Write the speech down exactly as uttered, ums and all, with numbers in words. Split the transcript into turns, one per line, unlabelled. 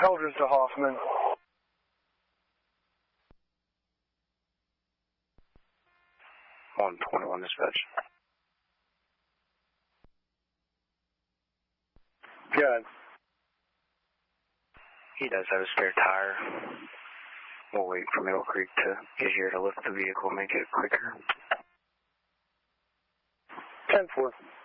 Eldridge to Hoffman.
one twenty-one dispatch.
Good.
He does have a spare tire. We'll wait for Middle Creek to get here to lift the vehicle and make it quicker.
ten four.